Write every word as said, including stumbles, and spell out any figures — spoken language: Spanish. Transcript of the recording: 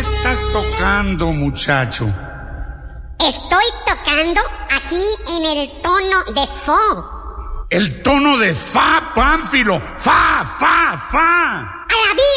estás tocando, muchacho? Estoy tocando aquí en el tono de Fo. El tono de Fa, Pánfilo. Fa, fa, fa. ¡A la vida!